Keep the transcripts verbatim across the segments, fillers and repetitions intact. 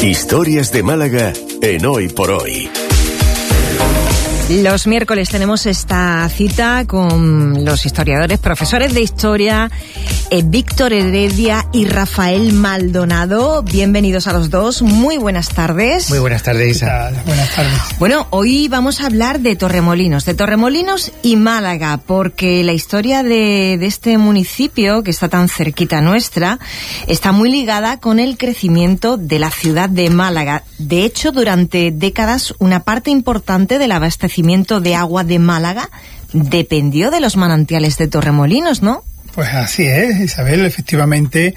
Historias de Málaga en Hoy por Hoy. Los miércoles tenemos esta cita con los historiadores, profesores de historia, eh, Víctor Heredia y Rafael Maldonado. Bienvenidos a los dos. Muy buenas tardes. Muy buenas tardes, Isa. Buenas tardes. Bueno, hoy vamos a hablar de Torremolinos, de Torremolinos y Málaga, porque la historia de, de este municipio, que está tan cerquita nuestra, está muy ligada con el crecimiento de la ciudad de Málaga. De hecho, durante décadas, una parte importante del abastecimiento de agua de Málaga dependió de los manantiales de Torremolinos, ¿no? Pues así es, Isabel. Efectivamente,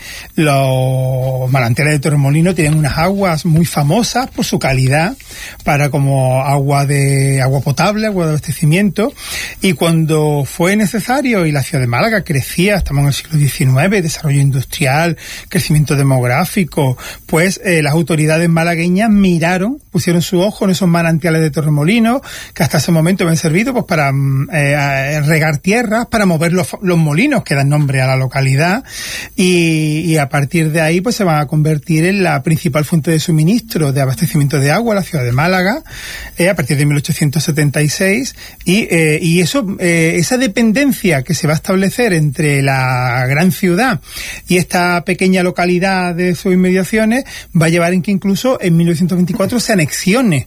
los manantiales de Torremolinos tienen unas aguas muy famosas por su calidad, para como agua de agua potable, agua de abastecimiento. Y cuando fue necesario y la ciudad de Málaga crecía, estamos en el siglo diecinueve, desarrollo industrial, crecimiento demográfico, pues eh, las autoridades malagueñas miraron, pusieron su ojo en esos manantiales de Torremolinos, que hasta ese momento habían servido pues para eh, regar tierras, para mover los, los molinos que dan nombre a la localidad, y, y a partir de ahí pues se van a convertir en la principal fuente de suministro de abastecimiento de agua a la ciudad de Málaga eh, a partir de mil ochocientos setenta y seis, y, eh, y eso eh, esa dependencia que se va a establecer entre la gran ciudad y esta pequeña localidad de sus inmediaciones va a llevar en que incluso en mil novecientos veinticuatro se anexione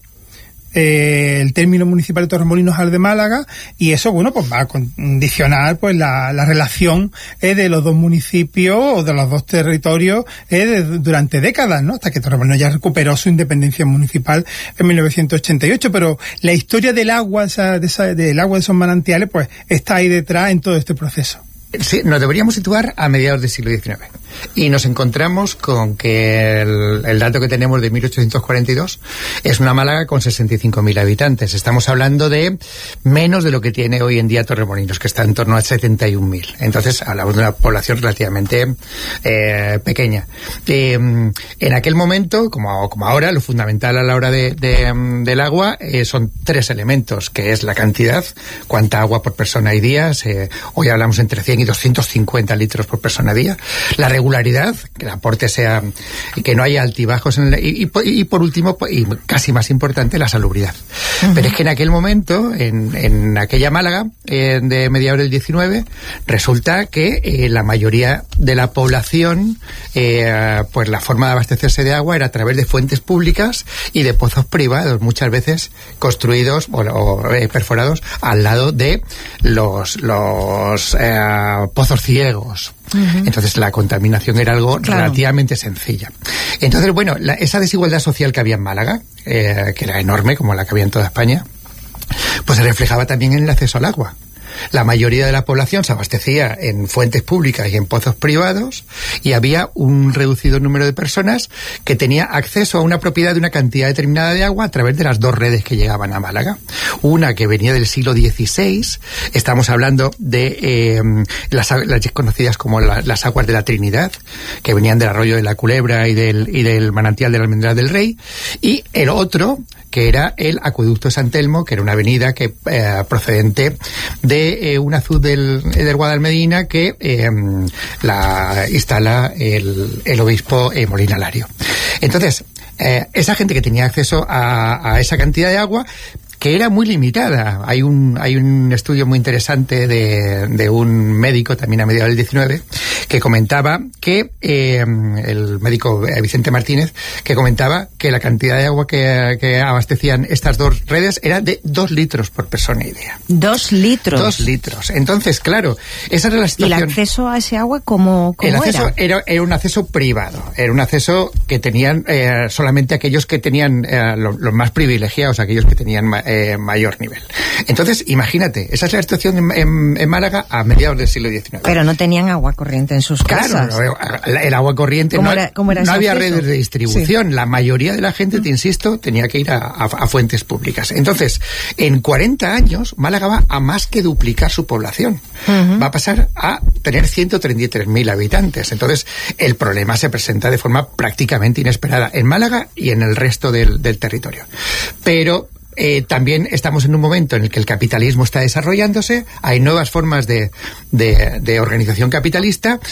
Eh, el término municipal de Torremolinos al de Málaga, y eso, bueno, pues va a condicionar pues la, la relación eh, de los dos municipios o de los dos territorios eh, de, durante décadas, ¿no? Hasta que Torremolinos ya recuperó su independencia municipal en mil novecientos ochenta y ocho, pero la historia del agua, esa, de esa, del agua de esos manantiales, pues está ahí detrás en todo este proceso. Sí, nos deberíamos situar a mediados del siglo diecinueve y nos encontramos con que el, el dato que tenemos de mil ochocientos cuarenta y dos es una Málaga con sesenta y cinco mil habitantes. Estamos hablando de menos de lo que tiene hoy en día Torremolinos, que está en torno a setenta y un mil. Entonces hablamos de una población relativamente eh, pequeña. Eh, en aquel momento, como, como ahora, lo fundamental a la hora de, de, del agua eh, son tres elementos, que es la cantidad, cuánta agua por persona y día. Eh, hoy hablamos entre cien y doscientos cincuenta litros por persona a día. La regularidad, que el aporte sea, que no haya altibajos en el, y, y, y por último, y casi más importante, la salubridad. Uh-huh. Pero es que en aquel momento, en, en aquella Málaga eh, de mediados del diecinueve, resulta que eh, la mayoría de la población, eh, pues la forma de abastecerse de agua era a través de fuentes públicas y de pozos privados, muchas veces construidos o, o eh, perforados al lado de los los eh, pozos ciegos. Uh-huh. Entonces la contaminación era algo claro. relativamente sencilla. Entonces, bueno, la, esa desigualdad social que había en Málaga, eh, que era enorme, como la que había en toda España, pues se reflejaba también en el acceso al agua. La mayoría de la población se abastecía en fuentes públicas y en pozos privados, y había un reducido número de personas que tenía acceso a una propiedad de una cantidad determinada de agua a través de las dos redes que llegaban a Málaga. Una que venía del siglo dieciséis, estamos hablando de eh, las, las conocidas como la, las aguas de la Trinidad, que venían del arroyo de la Culebra y del, y del manantial de la Almendral del Rey, y el otro que era el acueducto de San Telmo, que era una avenida que eh, procedente de eh, una azud del, del Guadalmedina que eh, la instala el, el obispo eh, Molina Lario. Entonces, eh, esa gente que tenía acceso a, a esa cantidad de agua, que era muy limitada. Hay un hay un estudio muy interesante de, de un médico también a mediados del diecinueve que comentaba que eh, el médico Vicente Martínez, que comentaba que la cantidad de agua que, que abastecían estas dos redes era de dos litros por persona y día. Dos litros. Dos litros. Entonces, claro, esa era la situación. ¿Y el acceso a ese agua cómo, cómo el acceso era? era? Era un acceso privado. Era un acceso que tenían eh, solamente aquellos que tenían eh, los, los más privilegiados, aquellos que tenían eh, mayor nivel. Entonces, imagínate, esa es la situación en, en, en Málaga a mediados del siglo diecinueve. Pero no tenían agua corriente en sus casas. Claro, el agua corriente no, era, ¿cómo era no había acceso? redes de distribución. Sí. La mayoría de la gente, te uh-huh. insisto, tenía que ir a, a, a fuentes públicas. Entonces, en cuarenta años, Málaga va a más que duplicar su población. Uh-huh. Va a pasar a tener ciento treinta y tres mil habitantes. Entonces, el problema se presenta de forma prácticamente inesperada en Málaga y en el resto del, del territorio. Pero Eh, también estamos en un momento en el que el capitalismo está desarrollándose, hay nuevas formas de, de, de organización capitalista,